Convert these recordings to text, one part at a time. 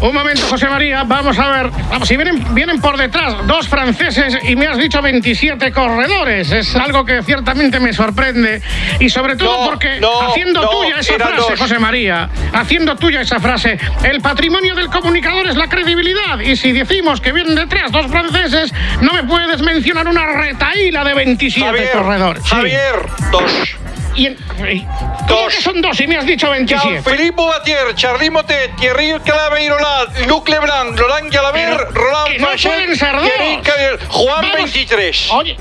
Un momento, José María, vamos a ver. Vamos, si vienen por detrás 2 franceses y me has dicho 27 corredores. Es algo que ciertamente me sorprende. Y sobre todo porque haciendo tuya esa frase, José María, haciendo tuya esa frase, el patrimonio del comunicador es la credibilidad. Y si decimos que vienen detrás 2 franceses, no me puedes mencionar una retaíla de 27 corredores. Sí. Javier, 2. ¿Cómo que son 2 y me has dicho 27? Jean-Philippe Bouvatier, Charly Motet, Thierry Claveirolat, Luc Leblanc, Laurent Jalabert, Roland Fanchet, Thierry Cavier, Juan 23. Oye,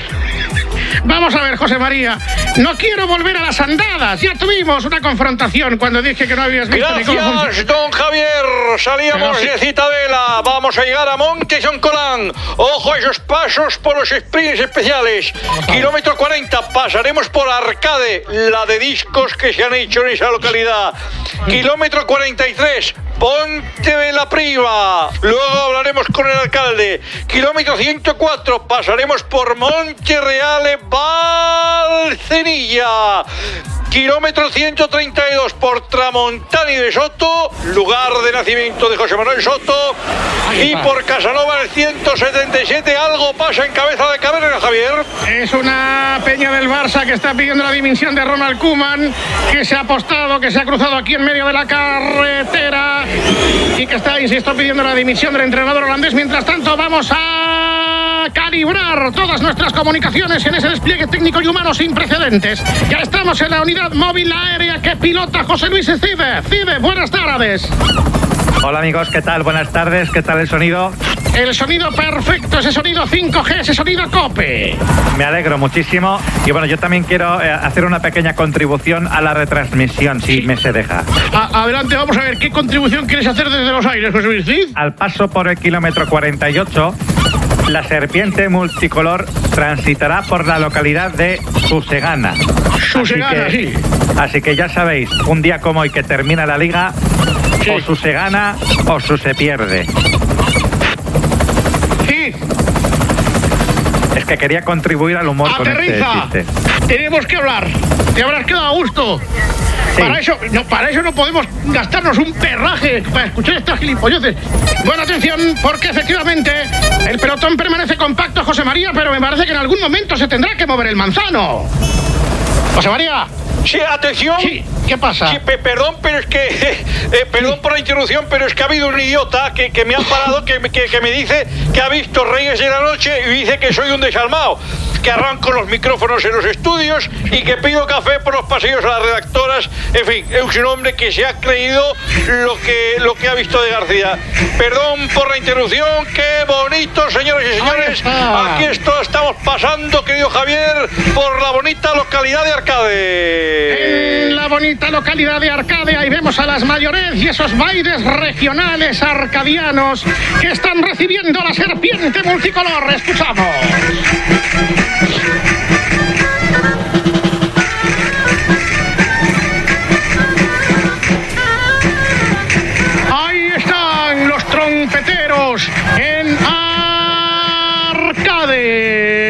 vamos a ver, José María, no quiero volver a las andadas. Ya tuvimos una confrontación cuando dije que no habías visto ni cómo funciona. Gracias, don Javier. Salíamos de Citadela. Vamos a llegar a Monte San Colán. Ojo a esos pasos por los sprints especiales. Kilómetro 40. Pasaremos por Arcade, la de discos que se han hecho en esa localidad. Kilómetro 43. Ponte de la Priva. Luego hablaremos con el alcalde. Kilómetro 104. Pasaremos por Monterreale, Valcenilla. Kilómetro 132 por Tramontani de Soto, lugar de nacimiento de José Manuel Soto. Y por Casanova el 177. Algo pasa en Cabeza de Cabrera, Javier. Es una peña del Barça que está pidiendo la dimisión de Ronald Koeman, que se ha apostado, que se ha cruzado aquí en medio de la carretera y que está, insisto, pidiendo la dimisión del entrenador holandés. Mientras tanto, vamos a calibrar todas nuestras comunicaciones en ese despliegue técnico y humano sin precedentes. Ya estamos en la unidad móvil aérea que pilota José Luis Cide. Cide, buenas tardes. Hola amigos, ¿qué tal? Buenas tardes, ¿qué tal el sonido? El sonido perfecto, ese sonido 5G, ese sonido COPE. Me alegro muchísimo. Y bueno, yo también quiero hacer una pequeña contribución a la retransmisión, si me se deja. Adelante, vamos a ver, ¿qué contribución quieres hacer desde los aires, José Luis Cid? Al paso por el kilómetro 48, la serpiente multicolor transitará por la localidad de Susegana. Susegana, sí. Así que ya sabéis, un día como hoy que termina la liga, sí, o se gana o se pierde. Sí. Es que quería contribuir al humor. Aterriza. Con este chiste. Tenemos que hablar. Te habrás quedado a gusto. Sí. Para eso no podemos gastarnos un perraje para escuchar estas gilipolleces. Buena atención, porque efectivamente el pelotón permanece compacto, José María, pero me parece que en algún momento se tendrá que mover el manzano. José María. Sí, atención. Sí, ¿qué pasa? Sí, perdón, pero es que... perdón por la interrupción, pero es que ha habido un idiota que me ha parado, que me dice que ha visto Reyes de la Noche y dice que soy un desalmado, que arranco los micrófonos en los estudios y que pido café por los pasillos a las redactoras. En fin, es un hombre que se ha creído lo que ha visto de García. Perdón por la interrupción. Qué bonito, señores y señores. Aquí estamos pasando, querido Javier, por la bonita localidad de Arcade. En la bonita localidad de Arcade, ahí vemos a las mayores y esos bailes regionales arcadianos que están recibiendo a la serpiente multicolor. Escuchamos. Ahí están los trompeteros en Arcade.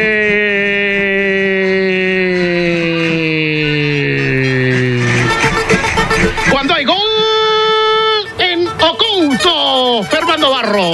Cuando hay gol en Ocouto, Fernando Barro.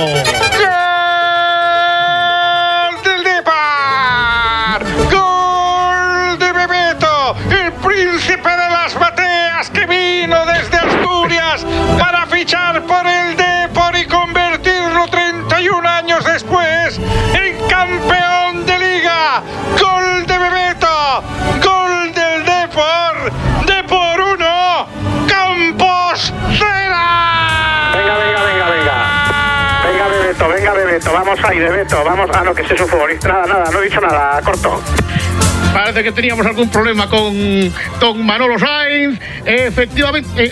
¡Gol del Depor! ¡Gol de Bebeto! El príncipe de las bateas que vino desde Asturias para fichar por el Depor y convertirlo 31 años después en campeón de liga. ¡Gol de Bebeto! ¡Gol del Depor! ¡Depor 1! ¡Campos 0! Venga, Bebeto, vamos ahí, Bebeto, vamos. Ah, no, que ese es un futbolista. Nada, no he dicho nada, corto. Parece que teníamos algún problema con don Manolo Sainz. Efectivamente,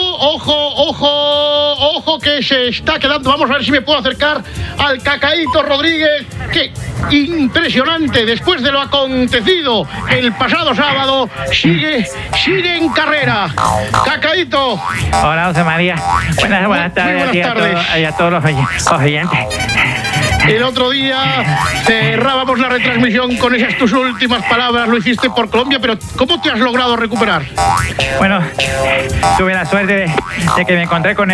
ojo, que se está quedando. Vamos a ver si me puedo acercar al Cacaíto Rodríguez. Que impresionante, después de lo acontecido el pasado sábado, sigue en carrera. Cacaíto. Hola, José María. Buenas tardes. Buenas tardes. A todos los oyentes. El otro día cerrábamos la retransmisión con esas tus últimas palabras. Lo hiciste por Colombia, pero ¿cómo te has logrado recuperar? Bueno, tuve la suerte de que me encontré con